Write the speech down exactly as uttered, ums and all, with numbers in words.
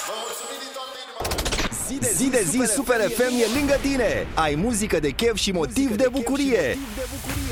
Zi de zi Super F M e lângă tine. Ai muzică de chef și motiv de bucurie.